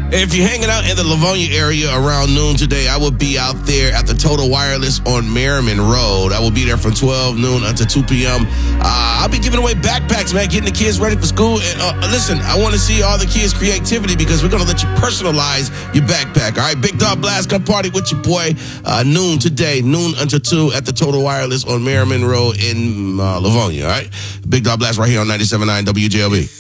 If you're hanging out in the Livonia area around noon today, I will be out there at the Total Wireless on Merriman Road. I will be there from 12 noon until 2 p.m. I'll be giving away backpacks, man, getting the kids ready for school. And listen, I want to see all the kids' creativity because we're going to let you personalize your backpack. All right, Big Dog Blast, come party with your boy noon today, noon until 2 at the Total Wireless on Merriman Road in Livonia. All right, Big Dog Blast right here on 97.9 WJLB.